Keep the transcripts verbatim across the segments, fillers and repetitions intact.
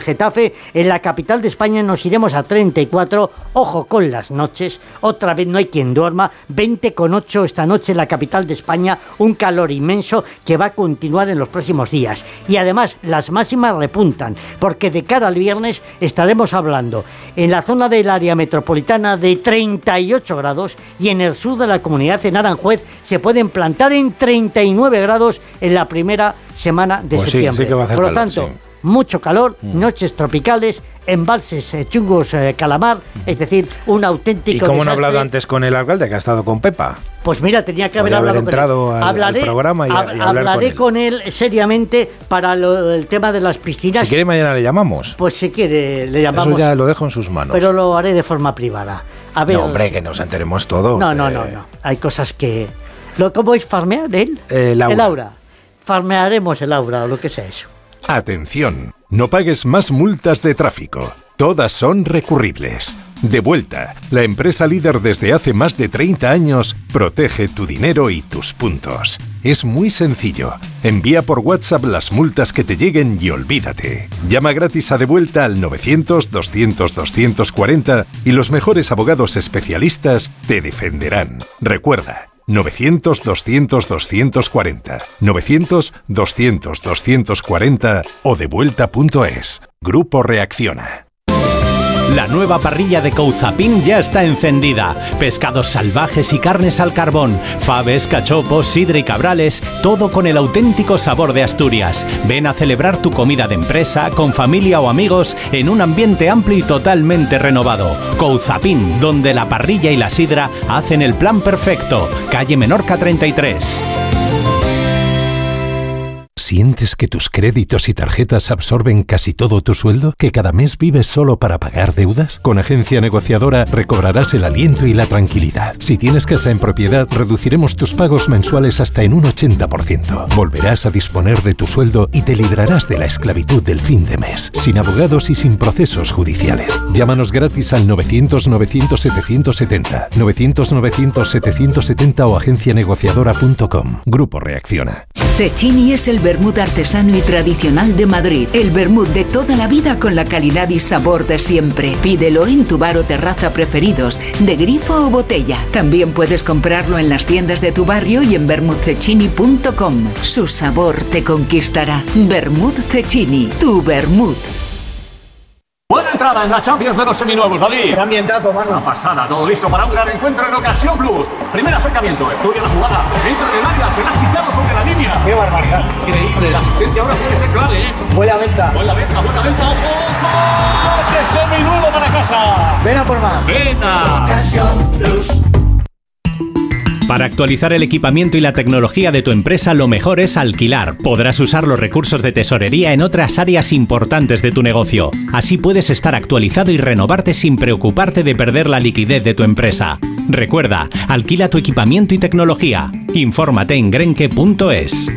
Getafe, en la capital de España nos iremos a treinta y cuatro, ojo con las noches, otra vez no hay quien duerma, veinte coma ocho esta noche en la capital de España, un calor inmenso que va a continuar en los próximos días. Y además las máximas repuntan, porque de cara al viernes estaremos hablando en la zona del área metropolitana de treinta y ocho grados y en el sur de la comunidad, en Aranjuez, se pueden plantar en treinta y nueve grados en la primera semana de pues septiembre. Sí, sí que va a hacer Por lo calor, tanto, sí. mucho calor, mm. noches tropicales, embalses eh, chungos eh, calamar, es decir, un auténtico ¿Y cómo desastre. no he hablado antes con el alcalde, que ha estado con Pepa? Pues mira, tenía que haber Podría hablado haber entrado con él. Al, hablaré, al programa y, hab, y hablar hablaré con él. con él seriamente para lo, el tema de las piscinas. Si quiere mañana le llamamos. Pues si quiere le llamamos. Eso ya lo dejo en sus manos. Pero lo haré de forma privada. A ver, no, hombre, que nos enteremos todos. No, no, eh. no, no. Hay cosas que... ¿Lo, ¿Cómo es farmear él? Eh, el aura. El aura. Farmearemos el aura o lo que sea eso. Atención, no pagues más multas de tráfico. Todas son recurribles. Devuelta, la empresa líder desde hace más de treinta años, protege tu dinero y tus puntos. Es muy sencillo. Envía por WhatsApp las multas que te lleguen y olvídate. Llama gratis a Devuelta al novecientos, doscientos, doscientos cuarenta y los mejores abogados especialistas te defenderán. Recuerda, novecientos, doscientos, doscientos cuarenta, novecientos, doscientos, doscientos cuarenta o devuelta punto es. Grupo Reacciona. La nueva parrilla de Couzapin ya está encendida. Pescados salvajes y carnes al carbón, faves, cachopos, sidra y cabrales, todo con el auténtico sabor de Asturias. Ven a celebrar tu comida de empresa, con familia o amigos, en un ambiente amplio y totalmente renovado. Couzapin, donde la parrilla y la sidra hacen el plan perfecto. Calle Menorca treinta y tres. ¿Sientes que tus créditos y tarjetas absorben casi todo tu sueldo? ¿Que cada mes vives solo para pagar deudas? Con Agencia Negociadora recobrarás el aliento y la tranquilidad. Si tienes casa en propiedad, reduciremos tus pagos mensuales hasta en un ochenta por ciento. Volverás a disponer de tu sueldo y te librarás de la esclavitud del fin de mes, sin abogados y sin procesos judiciales. Llámanos gratis al novecientos, novecientos, setecientos setenta, novecientos, novecientos, setecientos setenta o agencia negociadora punto com. Grupo Reacciona. Cecchini es el vermut artesano y tradicional de Madrid. El vermut de toda la vida con la calidad y sabor de siempre. Pídelo en tu bar o terraza preferidos, de grifo o botella. También puedes comprarlo en las tiendas de tu barrio y en vermut cecchini punto com. Su sabor te conquistará. Vermut Cecchini, tu vermut. Buena entrada en la Champions de los seminuevos, David. Gran ambientazo, mano. Una pasada, todo listo para un gran encuentro en Ocasión Plus. Primer acercamiento, estudia la jugada, entra en el área, se la ha quitado sobre la línea. ¡Qué barbaridad! Increíble, la asistencia ahora puede ser clave, ¿eh? Buena venta. Buena venta, buena venta, ojo. ¡Coche seminuevo para casa! Ven a por más. ¡Venta! Ocasión Plus. Para actualizar el equipamiento y la tecnología de tu empresa, lo mejor es alquilar. Podrás usar los recursos de tesorería en otras áreas importantes de tu negocio. Así puedes estar actualizado y renovarte sin preocuparte de perder la liquidez de tu empresa. Recuerda, alquila tu equipamiento y tecnología. Infórmate en grenke punto es.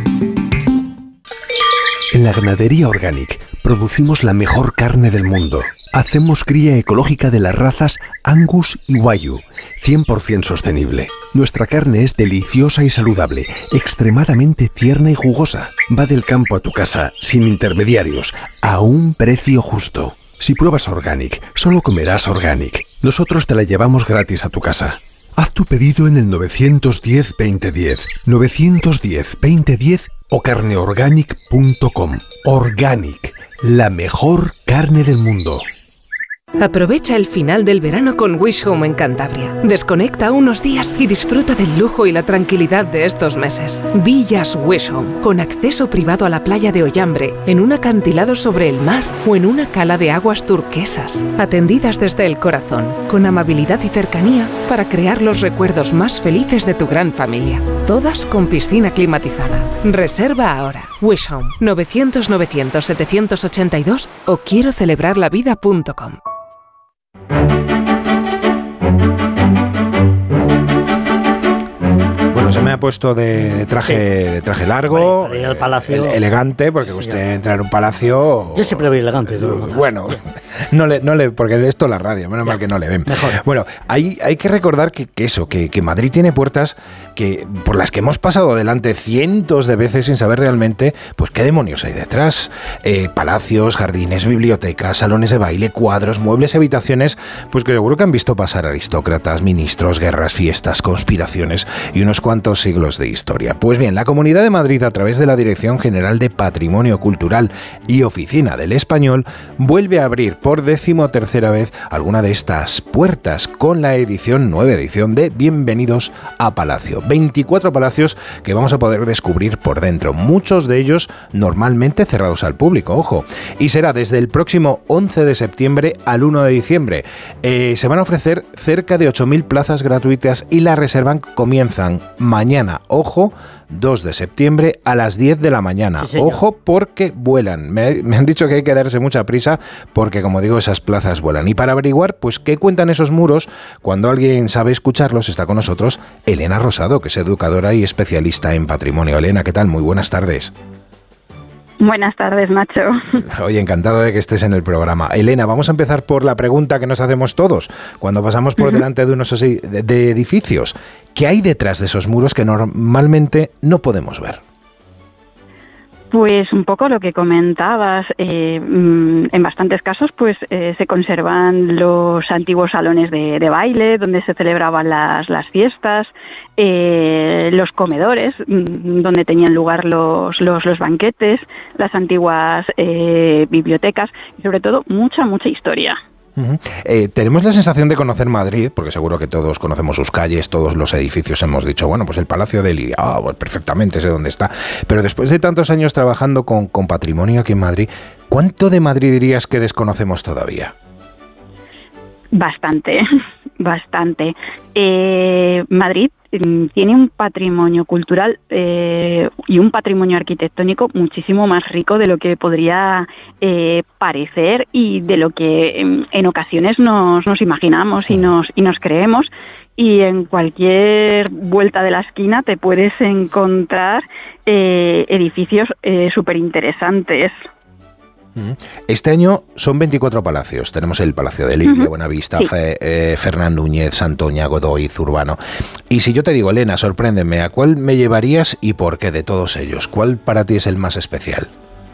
En la Ganadería Organic producimos la mejor carne del mundo. Hacemos cría ecológica de las razas Angus y Wagyu, cien por ciento sostenible. Nuestra carne es deliciosa y saludable, extremadamente tierna y jugosa. Va del campo a tu casa, sin intermediarios, a un precio justo. Si pruebas Organic, solo comerás Organic. Nosotros te la llevamos gratis a tu casa. Haz tu pedido en el nueve uno cero, veinte diez, nueve uno cero, veinte diez o carne organic punto com. Organic, la mejor carne del mundo. Aprovecha el final del verano con Wish Home en Cantabria. Desconecta unos días y disfruta del lujo y la tranquilidad de estos meses. Villas Wish Home, con acceso privado a la playa de Ollambre, en un acantilado sobre el mar o en una cala de aguas turquesas. Atendidas desde el corazón, con amabilidad y cercanía para crear los recuerdos más felices de tu gran familia. Todas con piscina climatizada. Reserva ahora. Wish Home, novecientos, novecientos, setecientos ochenta y dos o quiero celebrar la vida punto com. Bueno, se me ha puesto de, de traje sí. de traje largo, para ir al palacio. elegante, porque sí, usted entra en un palacio. Yo siempre voy elegante. Bueno, No le, no le, porque esto es la radio, menos Ya. mal que no le ven. Mejor. Bueno, hay, hay que recordar que, que eso, que, que Madrid tiene puertas que por las que hemos pasado delante cientos de veces sin saber realmente, pues qué demonios hay detrás. Eh, palacios, jardines, bibliotecas, salones de baile, cuadros, muebles, habitaciones, pues que seguro que han visto pasar aristócratas, ministros, guerras, fiestas, conspiraciones y unos cuantos siglos de historia. Pues bien, la Comunidad de Madrid, a través de la Dirección General de Patrimonio Cultural y Oficina del Español, vuelve a abrir por decimotercera vez alguna de estas puertas con la edición, nueva edición de Bienvenidos a Palacio. veinticuatro palacios que vamos a poder descubrir por dentro, muchos de ellos normalmente cerrados al público, ojo, y será desde el próximo once de septiembre al uno de diciembre. Eh, se van a ofrecer cerca de ocho mil plazas gratuitas y las reservas comienzan mañana, ojo, dos de septiembre a las diez de la mañana. Sí, Ojo, porque vuelan. Me, me han dicho que hay que darse mucha prisa porque, como digo, esas plazas vuelan. Y para averiguar, pues, qué cuentan esos muros, cuando alguien sabe escucharlos, está con nosotros Elena Rosado, que es educadora y especialista en patrimonio. Elena, ¿qué tal? Muy buenas tardes. Buenas tardes, Nacho. Oye, encantado de que estés en el programa. Elena, vamos a empezar por la pregunta que nos hacemos todos cuando pasamos por uh-huh. delante de unos de, de edificios. ¿Qué hay detrás de esos muros que normalmente no podemos ver? Pues un poco lo que comentabas, eh, en bastantes casos pues eh, se conservan los antiguos salones de, de baile donde se celebraban las, las fiestas, eh, los comedores donde tenían lugar los, los, los banquetes, las antiguas eh, bibliotecas y sobre todo mucha, mucha historia. Uh-huh. Eh, tenemos la sensación de conocer Madrid, porque seguro que todos conocemos sus calles, todos los edificios, hemos dicho, bueno, pues el Palacio de Liria, ah, pues perfectamente sé dónde está, pero después de tantos años trabajando con, con patrimonio aquí en Madrid, ¿cuánto de Madrid dirías que desconocemos todavía? Bastante, bastante. Eh, Madrid tiene un patrimonio cultural eh, y un patrimonio arquitectónico muchísimo más rico de lo que podría eh, parecer y de lo que en, en ocasiones nos, nos imaginamos y nos, y nos creemos. Y en cualquier vuelta de la esquina te puedes encontrar eh, edificios eh, súper interesantes. Este año son veinticuatro palacios. Tenemos el Palacio de Liria, uh-huh. Buenavista, sí. Fe, eh, Fernán Núñez, Santoña, Godoy, Zurbano. Y si yo te digo, Elena, sorpréndeme, ¿a cuál me llevarías y por qué de todos ellos? ¿Cuál para ti es el más especial?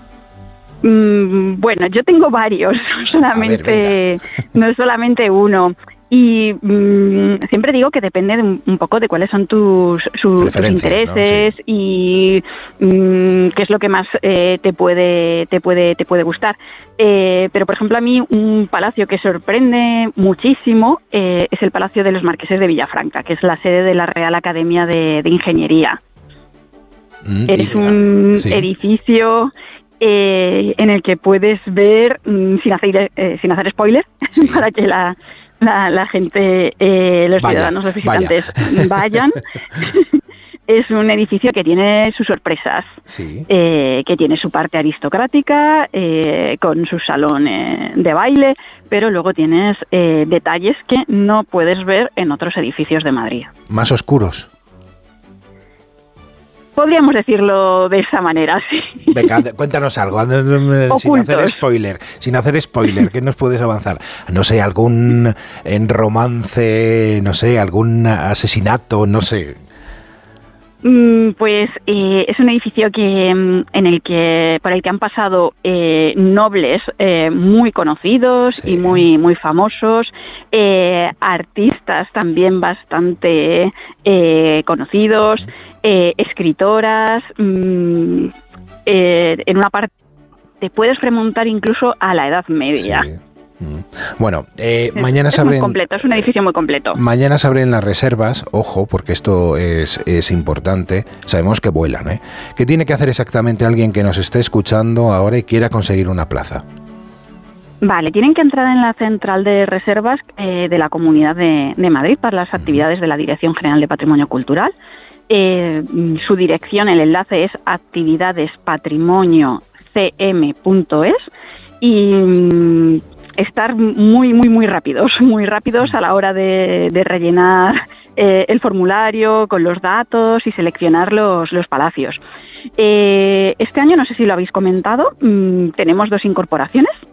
Mm, bueno, yo tengo varios, solamente ver, no es solamente uno. Y mmm, siempre digo que depende de un, un poco de cuáles son tus, sus, tus intereses, ¿no? Sí. Y mmm, qué es lo que más eh, te puede te puede te puede gustar. Eh, pero por ejemplo a mí un palacio que sorprende muchísimo eh, es el Palacio de los Marqueses de Villafranca, que es la sede de la Real Academia de, de Ingeniería. Mm, es un sí. edificio eh, en el que puedes ver mm, sin hacer eh, sin hacer spoiler sí. para que la La, la gente, eh, los vaya, ciudadanos, los visitantes vaya. vayan. Es un edificio que tiene sus sorpresas, sí. eh, que tiene su parte aristocrática, eh, con su salón eh, de baile, pero luego tienes eh, detalles que no puedes ver en otros edificios de Madrid. ¿Más oscuros? Podríamos decirlo de esa manera, sí. Venga, cuéntanos algo, sin hacer spoiler, sin hacer spoiler, ¿qué nos puedes avanzar? No sé, algún en romance, no sé, algún asesinato, no sé. Mm, pues eh, es un edificio que en el que por el que han pasado eh, nobles eh, muy conocidos sí. y muy muy famosos, eh, artistas también bastante eh, conocidos. Eh, escritoras, mmm, eh, en una parte te puedes remontar incluso a la Edad Media. Sí. Bueno, eh, es, mañana es se abren... muy completo, es un edificio muy completo. Mañana se abren las reservas, ojo, porque esto es, es importante. Sabemos que vuelan, ¿eh? ¿Qué tiene que hacer exactamente alguien que nos esté escuchando ahora y quiera conseguir una plaza? Vale, tienen que entrar en la central de reservas eh, de la Comunidad de, de Madrid para las actividades de la Dirección General de Patrimonio Cultural. Eh, su dirección, el enlace es actividades patrimonio c m punto es y mm, estar muy, muy, muy rápidos, muy rápidos a la hora de, de rellenar eh, el formulario con los datos y seleccionar los, los palacios. Eh, este año, no sé si lo habéis comentado, mmm, tenemos dos incorporaciones